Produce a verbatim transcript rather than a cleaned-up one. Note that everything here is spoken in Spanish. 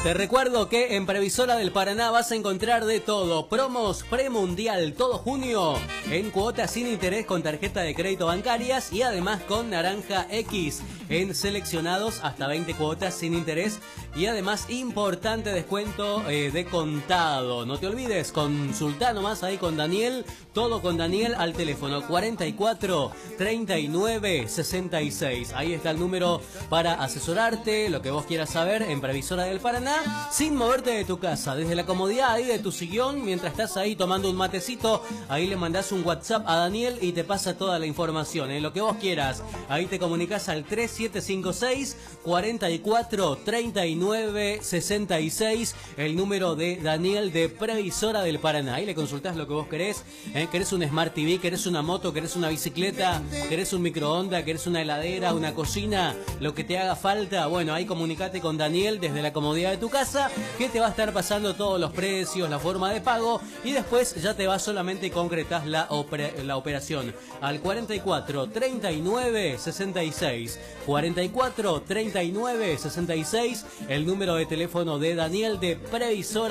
Te recuerdo que en Previsora del Paraná vas a encontrar de todo. Promos premundial todo junio en cuotas sin interés con tarjeta de crédito bancarias y además con Naranja X en seleccionados hasta veinte cuotas sin interés y además importante descuento eh, de contado. No te olvides, consultá nomás ahí con Daniel, todo con Daniel al teléfono cuarenta y cuatro, treinta y nueve, sesenta y seis. Ahí está el número para asesorarte, lo que vos quieras saber en Previsora del Paraná, sin moverte de tu casa, desde la comodidad ahí de tu sillón, mientras estás ahí tomando un matecito, ahí le mandás un WhatsApp a Daniel y te pasa toda la información, ¿eh? Lo que vos quieras. Ahí te comunicas al tres siete cinco seis, cuarenta y cuatro, treinta y nueve, sesenta y seis, el número de Daniel de Previsora del Paraná. Ahí le consultás lo que vos querés, ¿eh? ¿Querés un Smart T V? ¿Querés una moto? ¿Querés una bicicleta? ¿Querés un microondas? ¿Querés una heladera? ¿Una cocina? Lo que te haga falta, bueno, ahí comunicate con Daniel desde la comodidad de tu casa, que te va a estar pasando todos los precios, la forma de pago, y después ya te vas solamente y concretás la, la operación al cuarenta y cuatro, treinta y nueve, sesenta y seis, cuarenta y cuatro, treinta y nueve, sesenta y seis, el número de teléfono de Daniel de Previsora.